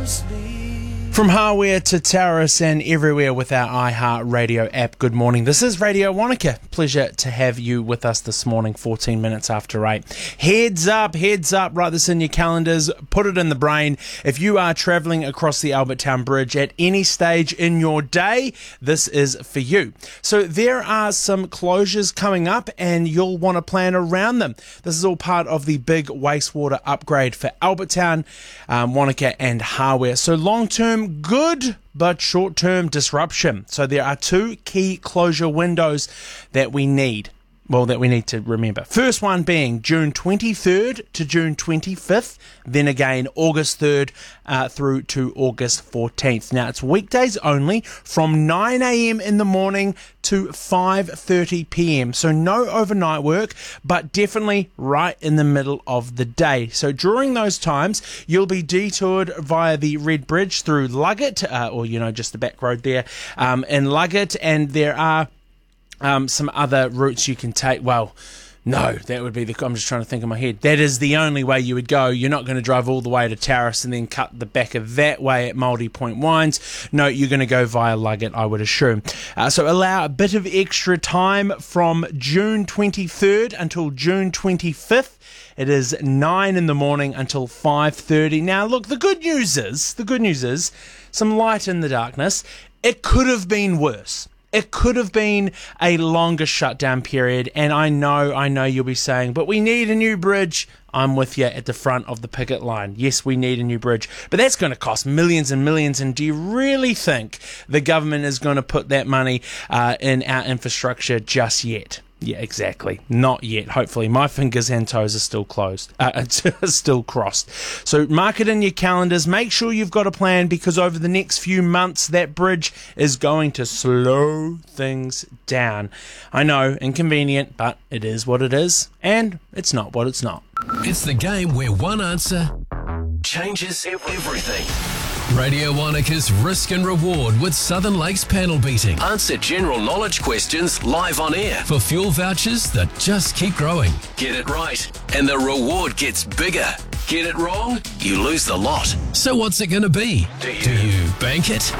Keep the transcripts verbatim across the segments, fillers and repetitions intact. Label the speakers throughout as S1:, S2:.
S1: From Hardware to Taurus and everywhere with our iHeartRadio app, good morning. This is Radio Wanaka. Pleasure to have you with us this morning, fourteen minutes after eight. Heads up, heads up, write this in your calendars, put it in the brain. If you are travelling across the Albert Town Bridge at any stage in your day, this is for you. So there are some closures coming up and you'll want to plan around them. This is all part of the big wastewater upgrade for Albert Town, um, Wanaka and Hardware. So long-term good, but short-term disruption. So there are two key closure windows that we need. Well, that we need to remember. First one being June twenty-third to June twenty-fifth, then again August third uh, through to August fourteenth. Now, it's weekdays only from nine a.m. in the morning to five thirty p.m. So no overnight work, but definitely right in the middle of the day. So during those times, you'll be detoured via the Red Bridge through Luggett, uh, or, you know, just the back road there um, in Luggett, and there are Um, some other routes you can take. Well, no, that would be the... I'm just trying to think in my head. That is the only way you would go. You're not going to drive all the way to Taurus and then cut the back of that way at Māori Point Wines. No, you're going to go via Luggett, I would assume. Uh, so allow a bit of extra time from June twenty-third until June twenty-fifth. It is nine in the morning until five thirty. Now, look, the good news is, the good news is, some light in the darkness. It could have been worse. It could have been a longer shutdown period, and I know, I know you'll be saying, but we need a new bridge. I'm with you at the front of the picket line. Yes, we need a new bridge, but that's going to cost millions and millions, and do you really think the government is going to put that money uh, in our infrastructure just yet? Yeah, exactly. Not yet, hopefully. My fingers and toes are still closed, uh, still crossed. So mark it in your calendars. Make sure you've got a plan, because over the next few months, that bridge is going to slow things down. I know, inconvenient, but it is what it is, and it's not what it's not.
S2: It's the game where one answer changes everything. Radio Wanaka's Risk and Reward with Southern Lakes Panel Beating. Answer general knowledge questions live on air for fuel vouchers that just keep growing. Get it right, and the reward gets bigger. Get it wrong, you lose the lot. So what's it going to be? Do you, Do you bank it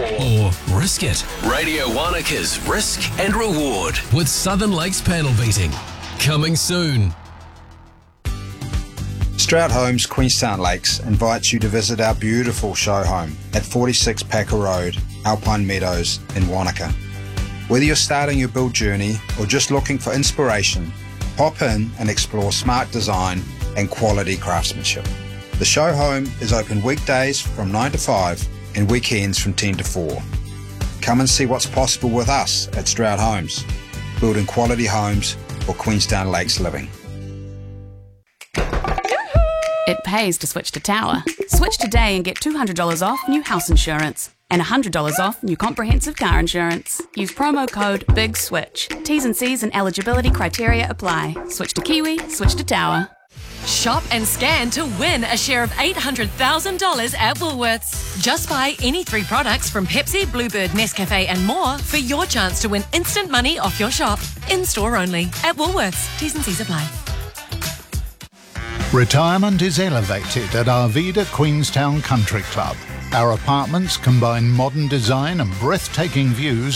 S2: or risk it? Radio Wanaka's Risk and Reward with Southern Lakes Panel Beating. Coming soon.
S3: Stroud Homes Queenstown Lakes invites you to visit our beautiful show home at forty-six Packer Road, Alpine Meadows in Wanaka. Whether you're starting your build journey or just looking for inspiration, pop in and explore smart design and quality craftsmanship. The show home is open weekdays from nine to five and weekends from ten to four. Come and see what's possible with us at Stroud Homes, building quality homes for Queenstown Lakes living.
S4: It pays to switch to Tower. Switch today and get two hundred dollars off new house insurance and one hundred dollars off new comprehensive car insurance. Use promo code BIGSWITCH. T's and C's and eligibility criteria apply. Switch to Kiwi, switch to Tower.
S5: Shop and scan to win a share of eight hundred thousand dollars at Woolworths. Just buy any three products from Pepsi, Bluebird, Nescafe and more for your chance to win instant money off your shop. In-store only. At Woolworths. T's and C's apply.
S6: Retirement is elevated at Arvida Queenstown Country Club. Our apartments combine modern design and breathtaking views